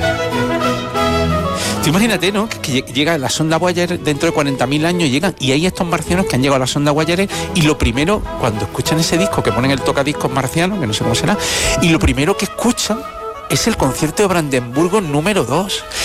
Tú imagínate, ¿no? Que llega la sonda Voyager dentro de 40.000 años, llegan y hay estos marcianos que han llegado a la sonda Voyager y lo primero, cuando escuchan ese disco, que ponen el tocadiscos marciano, que no sé cómo será, y lo primero que escuchan es el concierto de Brandenburgo número 2.